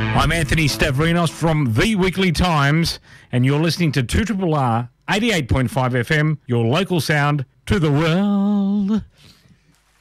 I'm Anthony Stavrinos from The Weekly Times, and you're listening to 2RRR 88.5 FM, your local sound to the world.